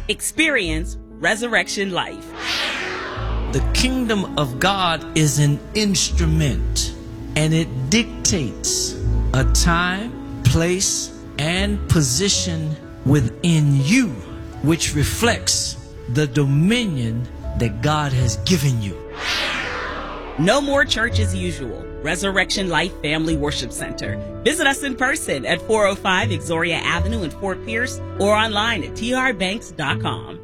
Experience resurrection life. The kingdom of God is an instrument, and it dictates a time, place, and position within you, which reflects the dominion that God has given you. No more church as usual. Resurrection Life Family Worship Center. Visit us in person at 405 Exoria Avenue in Fort Pierce or online at trbanks.com.